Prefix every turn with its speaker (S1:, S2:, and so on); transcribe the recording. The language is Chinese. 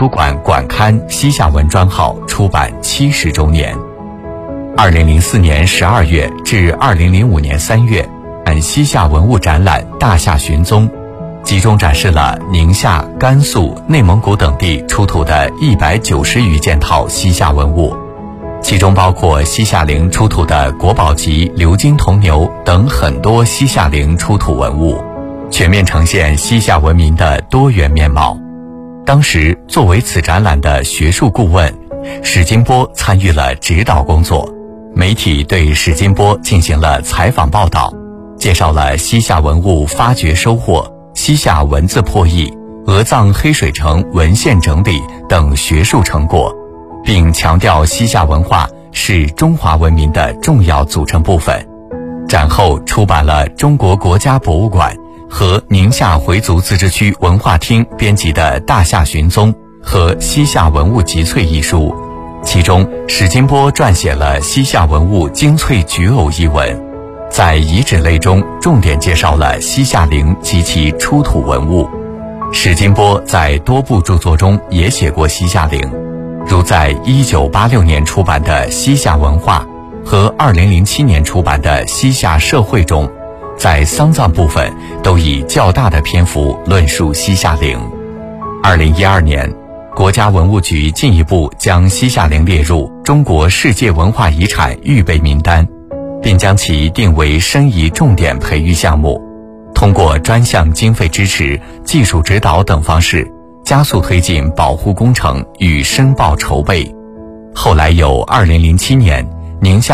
S1: 书馆馆刊西夏文专号出版70周年。2004年12月至2005年3月，西夏文物展览大夏寻踪，集中展示了宁夏、甘肃、内蒙古等地出土的190余件套西夏文物，其中包括西夏陵出土的国宝级鎏金铜牛等很多西夏陵出土文物，全面呈现西夏文明的多元面貌。当时作为此展览的学术顾问，史金波参与了指导工作，媒体对史金波进行了采访报道，介绍了西夏文物发掘收获、西夏文字破译、俄藏黑水城文献整理等学术成果，并强调西夏文化是中华文明的重要组成部分。展后出版了中国国家博物馆和宁夏回族自治区文化厅编辑的《大夏寻踪》和《西夏文物集萃》一书，其中史金波撰写了《西夏文物精粹绝偶》一文，在遗址类中重点介绍了西夏陵及其出土文物。史金波在多部著作中也写过西夏陵，如在1986年出版的《西夏文化》和2007年出版的《西夏社会》中，在丧葬部分都以较大的篇幅论述西夏陵。2012年，国家文物局进一步将西夏陵列入中国世界文化遗产预备名单，并将其定为申遗重点培育项目，通过专项经费支持、技术指导等方式，加速推进保护工程与申报筹备。后来有2007年宁夏